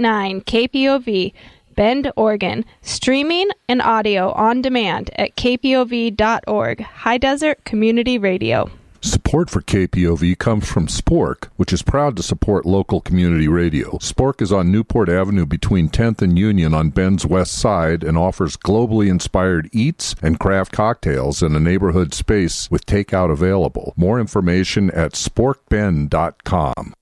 98.9 KPOV, Bend, Oregon. Streaming and audio on demand at kpov.org. High Desert Community Radio. Support for KPOV comes from Spork, which is proud to support local community radio. Spork is on Newport Avenue between 10th and Union on Bend's west side and offers globally inspired eats and craft cocktails in a neighborhood space with takeout available. More information at sporkbend.com.